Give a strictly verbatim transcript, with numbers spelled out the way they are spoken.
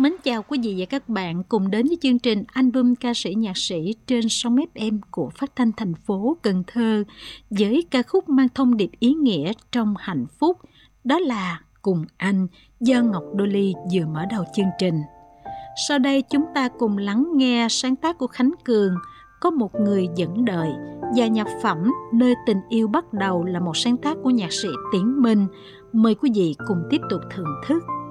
Mến chào quý vị và các bạn cùng đến với chương trình Album ca sĩ nhạc sĩ trên sóng ép em của Phát thanh thành phố Cần Thơ với ca khúc mang thông điệp ý nghĩa trong hạnh phúc, đó là Cùng Anh do Ngọc Dolly vừa mở đầu chương trình. Sau đây chúng ta cùng lắng nghe sáng tác của Khánh Cường, Có Một Người Dẫn Đời, và nhạc phẩm Nơi Tình Yêu Bắt Đầu là một sáng tác của nhạc sĩ Tiến Minh. Mời quý vị cùng tiếp tục thưởng thức.